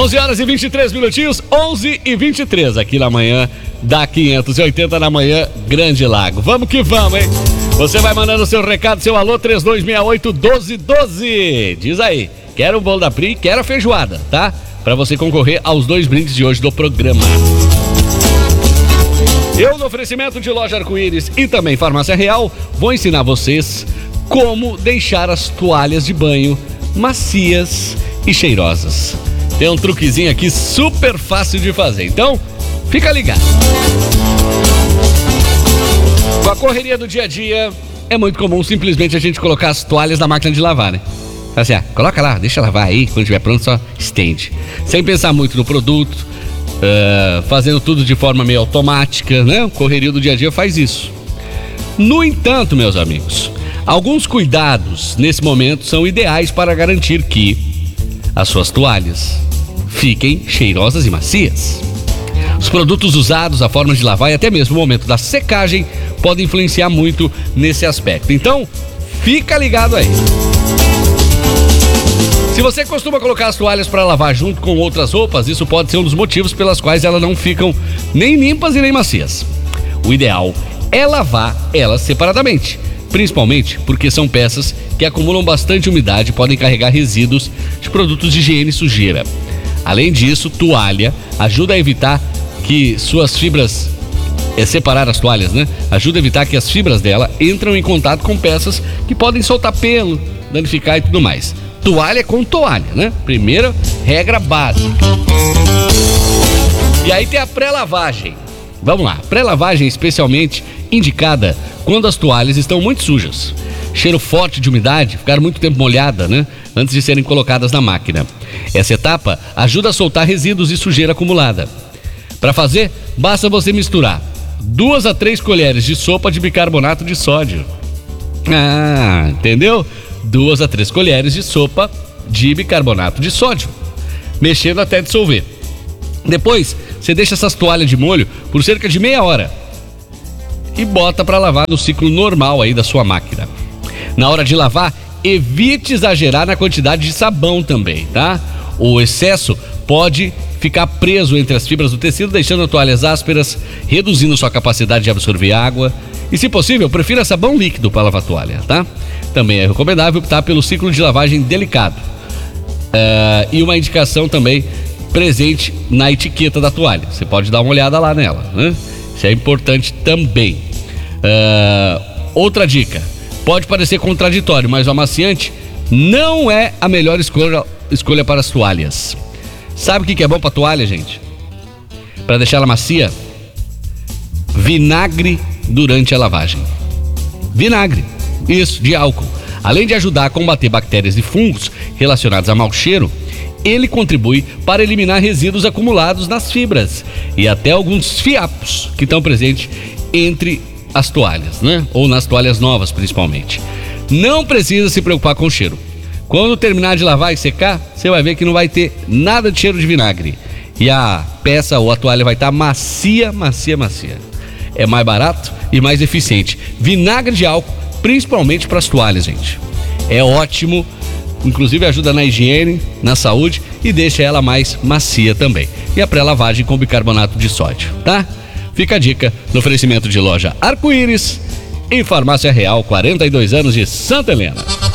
11 horas e 23 minutinhos, 11 e 23 aqui na manhã da 580 na manhã Grande Lago. Vamos que vamos, hein? Você vai mandando seu recado, seu alô, 3268-1212. Diz aí, quero o bolo da Pri, quero a feijoada, tá? Pra você concorrer aos 2 brindes de hoje do programa. Eu, no oferecimento de Loja Arco-Íris e também Farmácia Real, vou ensinar vocês como deixar as toalhas de banho macias e cheirosas. Tem um truquezinho aqui super fácil de fazer, então fica ligado. Com a correria do dia a dia, é muito comum simplesmente a gente colocar as toalhas na máquina de lavar, né? Assim, coloca lá, deixa lavar aí, quando estiver pronto só estende. Sem pensar muito no produto, fazendo tudo de forma meio automática, né? A correria do dia a dia faz isso. No entanto, meus amigos, alguns cuidados nesse momento são ideais para garantir que as suas toalhas fiquem cheirosas e macias. Os produtos usados, a forma de lavar e até mesmo o momento da secagem podem influenciar muito nesse aspecto. Então, fica ligado aí. Se você costuma colocar as toalhas para lavar junto com outras roupas, isso pode ser um dos motivos pelas quais elas não ficam nem limpas e nem macias. O ideal é lavar elas separadamente, principalmente porque são peças que acumulam bastante umidade e podem carregar resíduos de produtos de higiene e sujeira. Além disso, toalha ajuda a evitar que suas fibras, separar as toalhas, né? Ajuda a evitar que as fibras dela entram em contato com peças que podem soltar pelo, danificar e tudo mais. Toalha com toalha, né? Primeira regra básica. E aí tem a pré-lavagem. Vamos lá, pré-lavagem especialmente indicada quando as toalhas estão muito sujas. Cheiro forte de umidade, ficar muito tempo molhada, né? Antes de serem colocadas na máquina. Essa etapa ajuda a soltar resíduos e sujeira acumulada. Para fazer, basta você misturar 2 a 3 colheres de sopa de bicarbonato de sódio. Entendeu? 2 a 3 colheres de sopa de bicarbonato de sódio, mexendo até dissolver. Depois, você deixa essas toalhas de molho por cerca de meia hora e bota para lavar no ciclo normal aí da sua máquina. Na hora de lavar, evite exagerar na quantidade de sabão também, tá? O excesso pode ficar preso entre as fibras do tecido, deixando as toalhas ásperas, reduzindo sua capacidade de absorver água. E, se possível, prefira sabão líquido para lavar a toalha, tá? Também é recomendável optar pelo ciclo de lavagem delicado. E uma indicação também presente na etiqueta da toalha. Você pode dar uma olhada lá nela, né? Isso é importante também. Outra dica. Pode parecer contraditório, mas o amaciante não é a melhor escolha para as toalhas. Sabe o que é bom para a toalha, gente? Para deixar ela macia? Vinagre durante a lavagem. Vinagre, isso, de álcool. Além de ajudar a combater bactérias e fungos relacionados a mau cheiro, ele contribui para eliminar resíduos acumulados nas fibras e até alguns fiapos que estão presentes entre as toalhas, né? Ou nas toalhas novas, principalmente. Não precisa se preocupar com o cheiro. Quando terminar de lavar e secar, você vai ver que não vai ter nada de cheiro de vinagre. E a peça ou a toalha vai estar macia, macia, macia. É mais barato e mais eficiente. Vinagre de álcool, principalmente para as toalhas, gente. É ótimo, inclusive ajuda na higiene, na saúde e deixa ela mais macia também. E a pré-lavagem com bicarbonato de sódio, tá? Fica a dica no oferecimento de Loja Arco-Íris e Farmácia Real, 42 anos de Santa Helena.